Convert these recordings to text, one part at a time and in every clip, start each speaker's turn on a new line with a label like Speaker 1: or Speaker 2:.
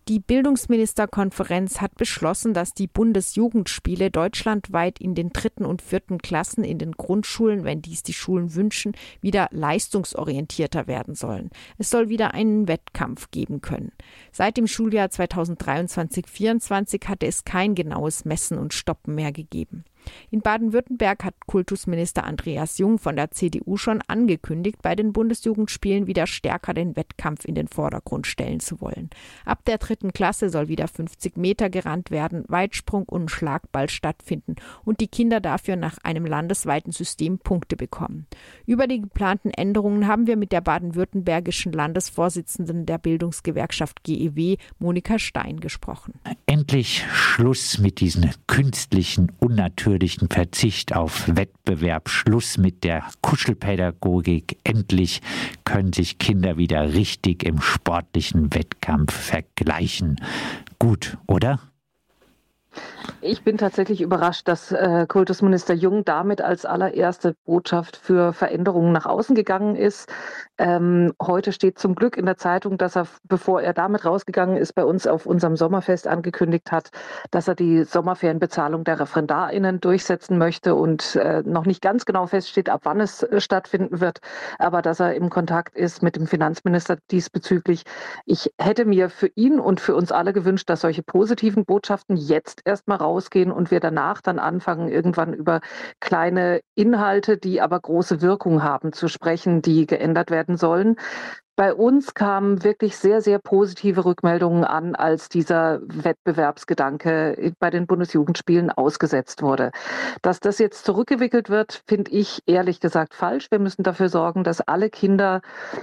Speaker 1: Die Bildungsministerkonferenz hat beschlossen, dass die Bundesjugendspiele deutschlandweit in den 3. und 4. Klassen in den Grundschulen, wenn dies die Schulen wünschen, wieder leistungsorientierter werden sollen. Es soll wieder einen Wettkampf geben können. Seit dem Schuljahr 2023/24 hatte es kein genaues Messen und Stoppen mehr gegeben. In Baden-Württemberg hat Kultusminister Andreas Jung von der CDU schon angekündigt, bei den Bundesjugendspielen wieder stärker den Wettkampf in den Vordergrund stellen zu wollen. Ab der 3. Klasse soll wieder 50 Meter gerannt werden, Weitsprung und Schlagball stattfinden und die Kinder dafür nach einem landesweiten System Punkte bekommen. Über die geplanten Änderungen haben wir mit der baden-württembergischen Landesvorsitzenden der Bildungsgewerkschaft GEW, Monika Stein, gesprochen.
Speaker 2: Endlich Schluss mit diesem künstlichen, unnatürlichen Verzicht auf Wettbewerb, Schluss mit der Kuschelpädagogik. Endlich können sich Kinder wieder richtig im sportlichen Wettkampf vergleichen. Gut, oder?
Speaker 3: Ich bin tatsächlich überrascht, dass Kultusminister Jung damit als allererste Botschaft für Veränderungen nach außen gegangen ist. Heute steht zum Glück in der Zeitung, dass er, bevor er damit rausgegangen ist, bei uns auf unserem Sommerfest angekündigt hat, dass er die Sommerferienbezahlung der ReferendarInnen durchsetzen möchte und noch nicht ganz genau feststeht, ab wann es stattfinden wird, aber dass er im Kontakt ist mit dem Finanzminister diesbezüglich. Ich hätte mir für ihn und für uns alle gewünscht, dass solche positiven Botschaften jetzt erstmal rausgehen und wir danach dann anfangen, irgendwann über kleine Inhalte, die aber große Wirkung haben, zu sprechen, die geändert werden sollen. Bei uns kamen wirklich sehr, sehr positive Rückmeldungen an, als dieser Wettbewerbsgedanke bei den Bundesjugendspielen ausgesetzt wurde. Dass das jetzt zurückgewickelt wird, finde ich ehrlich gesagt falsch. Wir müssen dafür sorgen, dass alle Kinder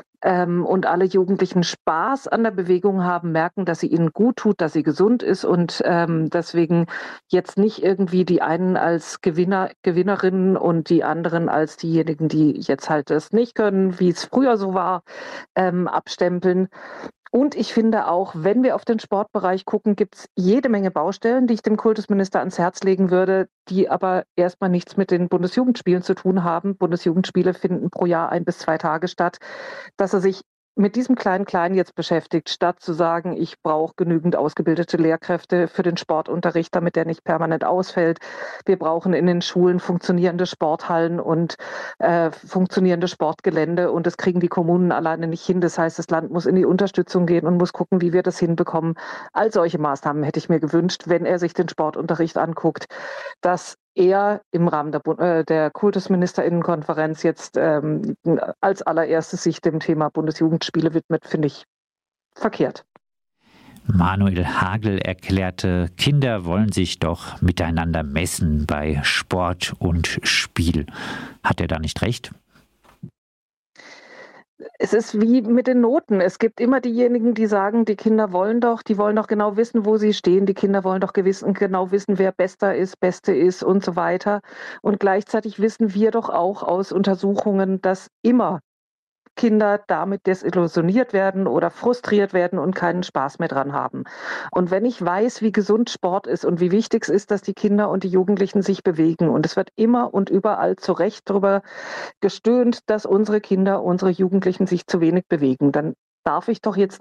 Speaker 3: und alle Jugendlichen Spaß an der Bewegung haben, merken, dass sie ihnen gut tut, dass sie gesund ist und deswegen jetzt nicht irgendwie die einen als Gewinnerinnen und die anderen als diejenigen, die jetzt halt das nicht können, wie es früher so war, abstempeln. Und ich finde auch, wenn wir auf den Sportbereich gucken, gibt es jede Menge Baustellen, die ich dem Kultusminister ans Herz legen würde, die aber erstmal nichts mit den Bundesjugendspielen zu tun haben. Bundesjugendspiele finden pro Jahr 1 bis 2 Tage statt. Dass er sich mit diesem Klein-Klein jetzt beschäftigt, statt zu sagen, ich brauche genügend ausgebildete Lehrkräfte für den Sportunterricht, damit der nicht permanent ausfällt. Wir brauchen in den Schulen funktionierende Sporthallen und funktionierende Sportgelände und das kriegen die Kommunen alleine nicht hin. Das heißt, das Land muss in die Unterstützung gehen und muss gucken, wie wir das hinbekommen. All solche Maßnahmen hätte ich mir gewünscht, wenn er sich den Sportunterricht anguckt, dass er im Rahmen der Kultusministerinnenkonferenz jetzt als allererstes sich dem Thema Bundesjugendspiele widmet, finde ich verkehrt.
Speaker 2: Manuel Hagel erklärte, Kinder wollen sich doch miteinander messen bei Sport und Spiel. Hat er da nicht recht?
Speaker 3: Es ist wie mit den Noten. Es gibt immer diejenigen, die sagen, die wollen doch genau wissen, wo sie stehen. Die Kinder wollen doch genau wissen, wer Beste ist und so weiter. Und gleichzeitig wissen wir doch auch aus Untersuchungen, dass immer Kinder damit desillusioniert werden oder frustriert werden und keinen Spaß mehr dran haben. Und wenn ich weiß, wie gesund Sport ist und wie wichtig es ist, dass die Kinder und die Jugendlichen sich bewegen und es wird immer und überall zu Recht darüber gestöhnt, dass unsere Kinder, unsere Jugendlichen sich zu wenig bewegen, dann darf ich doch jetzt